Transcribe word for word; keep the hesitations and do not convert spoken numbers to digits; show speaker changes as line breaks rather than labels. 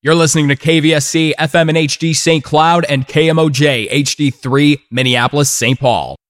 You're listening to K V S C F M and H D Saint Cloud and K M O J H D three Minneapolis, Saint Paul.